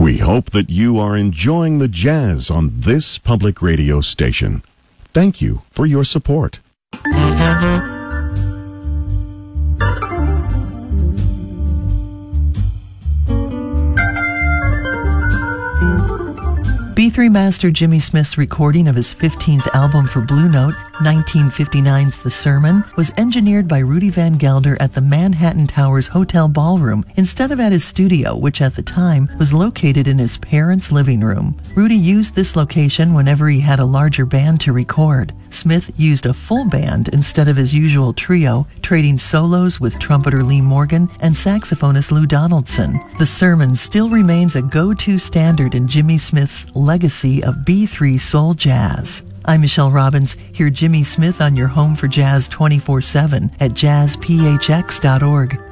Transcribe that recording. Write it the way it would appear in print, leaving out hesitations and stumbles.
We hope that you are enjoying the jazz on this public radio station. Thank you for your support. B3 master Jimmy Smith's recording of his 15th album for Blue Note, 1959's The Sermon, was engineered by Rudy Van Gelder at the Manhattan Towers Hotel Ballroom instead of at his studio, which at the time was located in his parents' living room. Rudy used this location whenever he had a larger band to record. Smith used a full band instead of his usual trio, trading solos with trumpeter Lee Morgan and saxophonist Lou Donaldson. The Sermon still remains a go-to standard in Jimmy Smith's legacy of B3 soul jazz. I'm Michelle Robbins. Hear Jimmy Smith on your home for jazz 24/7 at jazzphx.org.